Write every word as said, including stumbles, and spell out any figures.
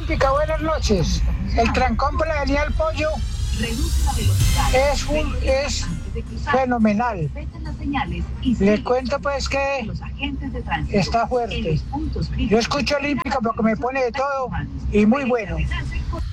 Olímpica, buenas noches. El trancón por la avenida del Pollo es, un, es fenomenal. Les cuento pues que está fuerte. Yo escucho Olímpica porque me pone de todo y muy bueno.